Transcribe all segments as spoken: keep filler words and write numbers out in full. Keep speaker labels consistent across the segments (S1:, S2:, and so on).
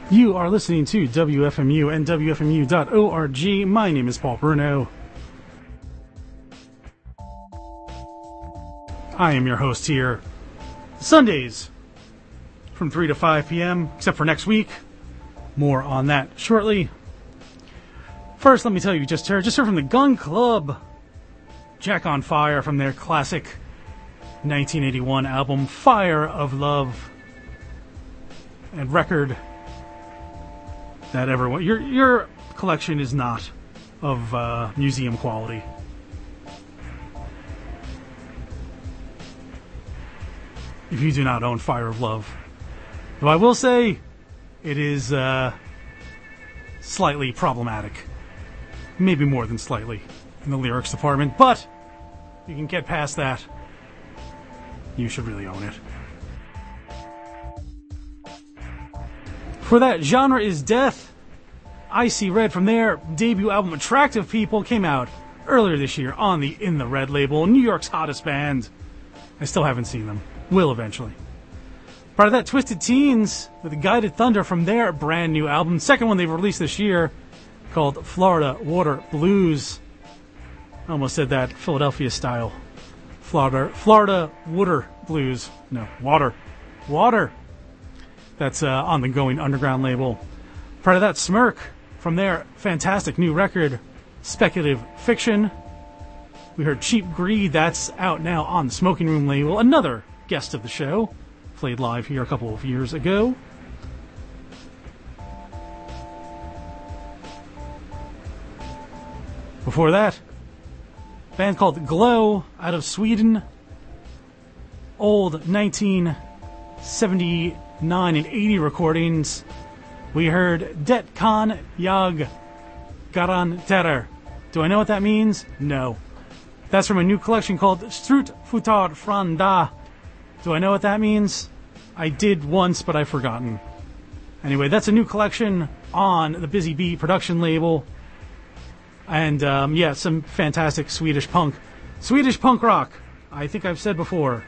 S1: You are listening to W F M U and W F M U dot org. My name is Paul Bruno. I am your host here. Sundays from three to five p.m., except for next week. More on that shortly. First, let me tell you, just heard, just heard from the Gun Club. Jack on Fire from their classic nineteen eighty-one album, Fire of Love. And record that everyone, your your collection is not of uh, museum quality. If you do not own Fire of Love. Though I will say, it is uh, slightly problematic. Maybe more than slightly in the lyrics department, but you can get past that. You should really own it. For that, Genre is Death. Icy Red from their debut album Attractive People came out earlier this year on the In the Red label, New York's hottest band. I still haven't seen them. Will eventually. Part of that, Twisted Teens with Guided Thunder from their brand new album, second one they've released this year, called Florida Water Blues. I almost said that Philadelphia style. Florida Florida Water Blues. No, Water. Water. That's uh, on the Going Underground label. Part of that, Smirk from their fantastic new record, Speculative Fiction. We heard Cheap Greed. That's out now on the Smoking Room label. Another guest of the show. Played live here a couple of years ago. Before that, a band called Glow out of Sweden. Old nineteen seventy-nine and eighty recordings. We heard Det kan jag garantera. Do I know what that means? No. That's from a new collection called Strut Futar Franda. Do I know what that means? I did once, but I've forgotten. Anyway, that's a new collection on the Busy Bee production label. And, um, yeah, some fantastic Swedish punk. Swedish punk rock, I think I've said before.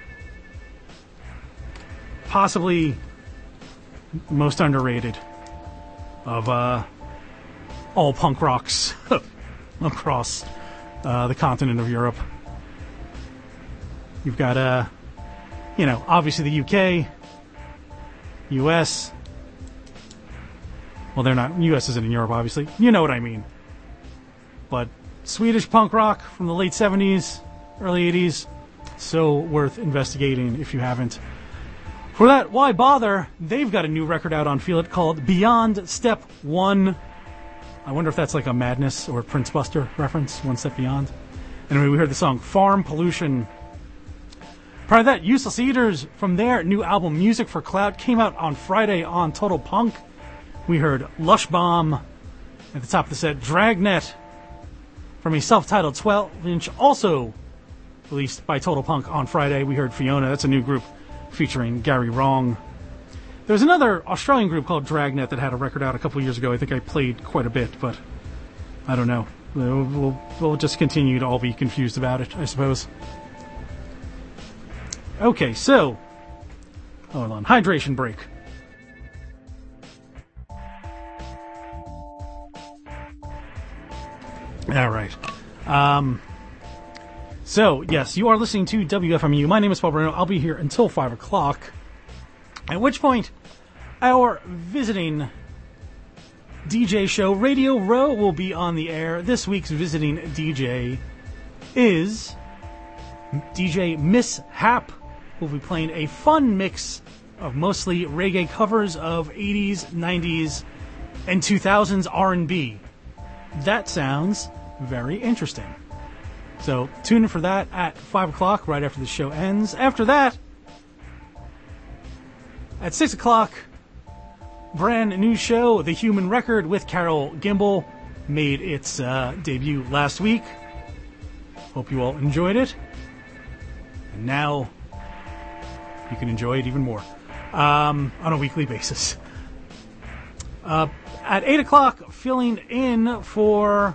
S1: Possibly most underrated of uh, all punk rocks across uh, the continent of Europe. You've got, uh, you know, obviously the U K, U S. Well, they're not, U S isn't in Europe, obviously. You know what I mean. But Swedish punk rock from the late seventies, early eighties, so worth investigating if you haven't. For that, why bother? They've got a new record out on Feel It called Beyond Step One. I wonder if that's like a Madness or Prince Buster reference, One Step Beyond. Anyway, we heard the song Farm Pollution. Prior to that, Useless Eaters from their new album Music for Clout came out on Friday on Total Punk. We heard Lush Bomb. At the top of the set, Dragnet from a self-titled twelve inch, also released by Total Punk on Friday. We heard Fiona. That's a new group featuring Gary Wrong. There's another Australian group called Dragnet that had a record out a couple years ago. I think I played quite a bit, but I don't know. We'll, we'll, we'll just continue to all be confused about it, I suppose. Okay, so, hold on, hydration break. All right. Um, so, yes, you are listening to W F M U. My name is Paul Bruno. I'll be here until five o'clock. At which point, our visiting D J show, Radio Row, will be on the air. This week's visiting D J is D J Mishap. We'll be playing a fun mix of mostly reggae covers of eighties, nineties, and two thousands R and B. That sounds very interesting. So tune in for that at five o'clock, right after the show ends. After that, at six o'clock, brand new show, The Human Record with Carol Gimbel, made its uh, debut last week. Hope you all enjoyed it. And now you can enjoy it even more um, on a weekly basis. Uh, at eight o'clock, filling in for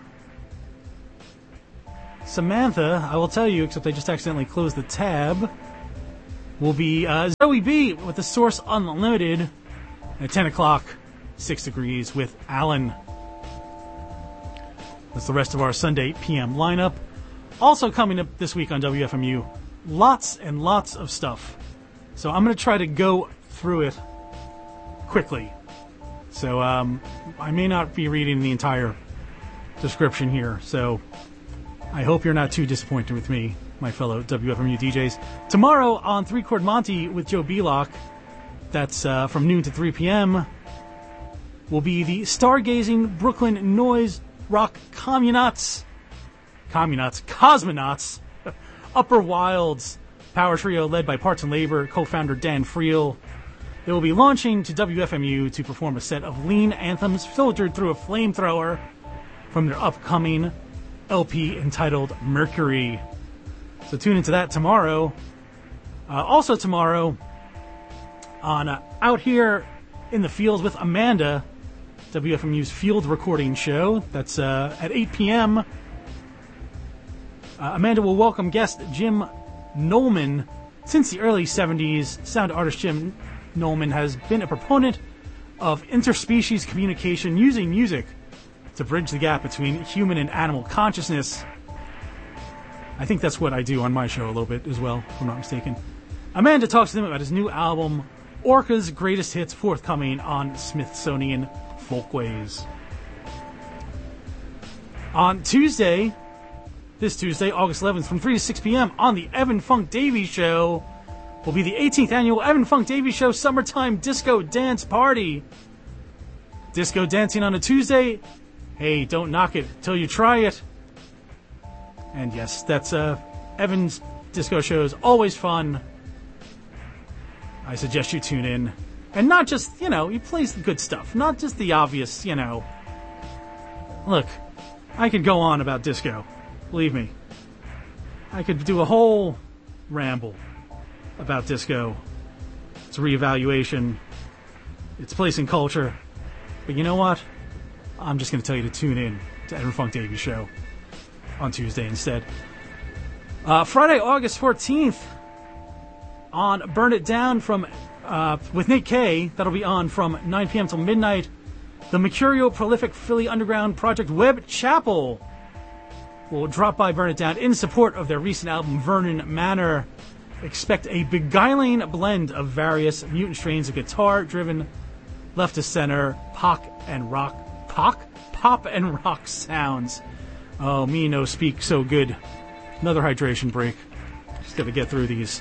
S1: Samantha, I will tell you, except I just accidentally closed the tab, will be uh, Zoe B with The Source Unlimited. At ten o'clock, Six Degrees with Alan. That's the rest of our Sunday P M lineup. Also coming up this week on W F M U, lots and lots of stuff. So I'm going to try to go through it quickly. So um, I may not be reading the entire description here. So I hope you're not too disappointed with me, my fellow W F M U D Js. Tomorrow on Three Chord Monty with Joe Belock, that's uh, from noon to three p.m., will be the stargazing Brooklyn noise rock communauts, communauts, cosmonauts, Upper Wilds power trio led by Parts and Labor co-founder Dan Friel. They will be launching to W F M U to perform a set of lean anthems filtered through a flamethrower from their upcoming L P entitled Mercury. So tune into that tomorrow. Uh, also tomorrow on uh, Out Here in the Fields with Amanda, W F M U's field recording show. That's uh, at eight p.m. Uh, Amanda will welcome guest Jim Nolman. Since the early seventies, sound artist Jim Nolman has been a proponent of interspecies communication using music to bridge the gap between human and animal consciousness. I think that's what I do on my show a little bit as well, if I'm not mistaken. Amanda talks to them about his new album, Orca's Greatest Hits, forthcoming on Smithsonian Folkways. On Tuesday, this Tuesday, August eleventh, from three to six p.m. on the Evan Funk Davies Show, will be the eighteenth annual Evan Funk Davies Show Summertime Disco Dance Party. Disco dancing on a Tuesday? Hey, don't knock it till you try it. And yes, that's uh, Evan's disco show is always fun. I suggest you tune in. And not just, you know, he plays the good stuff. Not just the obvious, you know. Look, I could go on about disco. Believe me. I could do a whole ramble about disco. Its reevaluation. Its place in culture. But you know what? I'm just going to tell you to tune in to Evan Funk Davies Show on Tuesday instead. Uh, Friday, August fourteenth, on Burn It Down from uh, with Nate K. That'll be on from nine p.m. till midnight. The Mercurial Prolific Philly Underground Project Web Chapel will drop by Burn It Down in support of their recent album Vernon Manor. Expect a beguiling blend of various mutant strains of guitar-driven, left-to-center, pop and rock, pop, pop and rock sounds. Oh, me no speak so good. Another hydration break. Just got to get through these.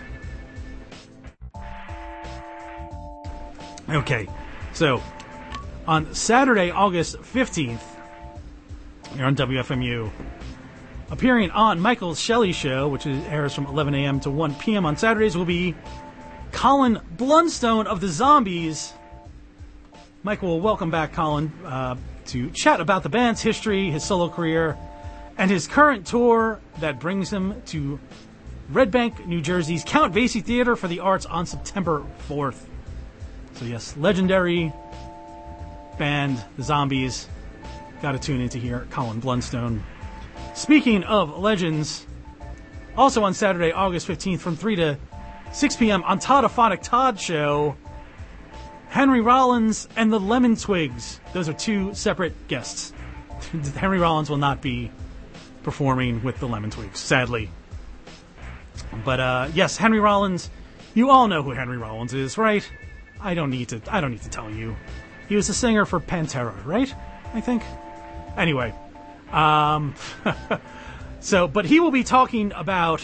S1: Okay, so on Saturday, August fifteenth, you're on W F M U. Appearing on Michael Shelley's show, which is, airs from eleven a.m. to one p.m. on Saturdays, will be Colin Blunstone of the Zombies. Michael will welcome back Colin uh, to chat about the band's history, his solo career, and his current tour that brings him to Red Bank, New Jersey's Count Basie Theater for the Arts on September fourth. So yes, legendary band, the Zombies. Got to tune in to hear Colin Blunstone. Speaking of legends, also on Saturday, August fifteenth, from three to six p.m. on Toddophonic Todd Show, Henry Rollins and the Lemon Twigs. Those are two separate guests. Henry Rollins will not be performing with the Lemon Twigs, sadly. But uh, yes, Henry Rollins. You all know who Henry Rollins is, right? I don't need to. I don't need to tell you. He was the singer for Pantera, right? I think. Anyway. Um, so, but he will be talking about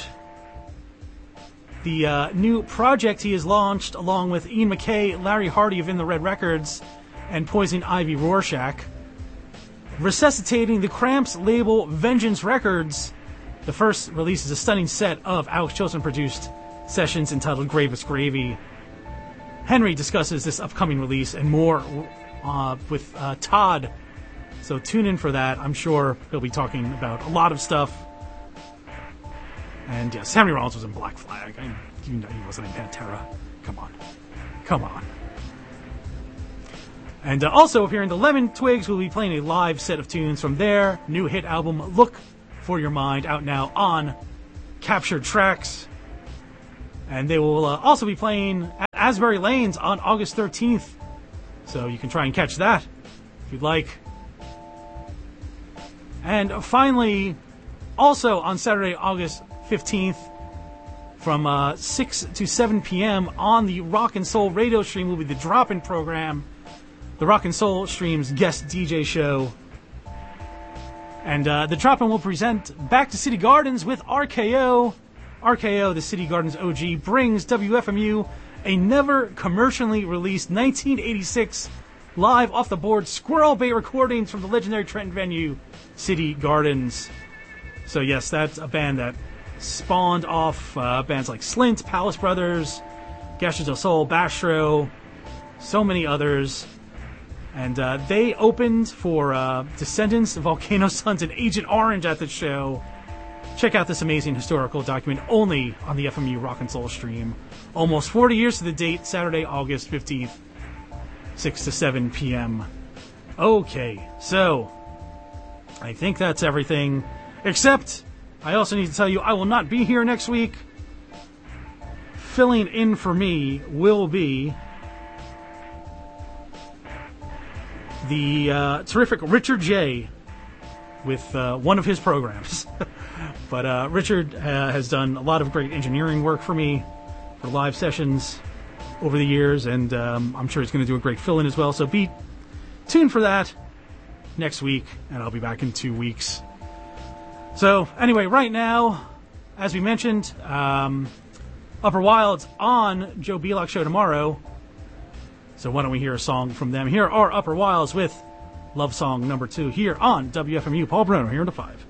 S1: the uh, new project he has launched along with Ian MacKaye, Larry Hardy of In the Red Records, and Poison Ivy Rorschach. Resuscitating the Cramps label Vengeance Records. The first releases a stunning set of Alex Chilton produced sessions entitled Gravest Gravy. Henry discusses this upcoming release and more uh, with uh, Todd. So tune in for that. I'm sure he'll be talking about a lot of stuff. And yes, Henry Rollins was in Black Flag. I, you know he wasn't in Pantera. Come on. Come on. And uh, also appearing, the Lemon Twigs will be playing a live set of tunes from their new hit album, Look For Your Mind, out now on Captured Tracks. And they will uh, also be playing at Asbury Lanes on August thirteenth. So you can try and catch that if you'd like. And finally, also on Saturday, August fifteenth, from uh, six to seven p.m. on the Rock and Soul radio stream will be the drop-in program, the Rock and Soul stream's guest D J show. And uh, the drop-in will present Back to City Gardens with R K O. R K O, the City Gardens O G, brings W F M U a never commercially released nineteen eighty-six live off-the-board Squirrel Bay recordings from the legendary Trenton venue, City Gardens. So yes, that's a band that spawned off uh, bands like Slint, Palace Brothers, Gashes del Sol, Bastro, so many others. And uh, they opened for uh, Descendants, Volcano Sons, and Agent Orange at the show. Check out this amazing historical document only on the F M U Rock and Soul stream. Almost forty years to the date, Saturday, August fifteenth, six to seven p.m. Okay, so I think that's everything. Except, I also need to tell you, I will not be here next week. Filling in for me will be the uh, terrific Richard J. with uh, one of his programs. But uh, Richard uh, has done a lot of great engineering work for me for live sessions over the years, and um, I'm sure he's going to do a great fill-in as well. So be tuned for that next week, and I'll be back in two weeks. So anyway, right now, as we mentioned, um, Upper Wilds on Joe Belock's show tomorrow. So why don't we hear a song from them? Here are Upper Wilds with Love Song number two here on W F M U. Paul Bruno here in the five.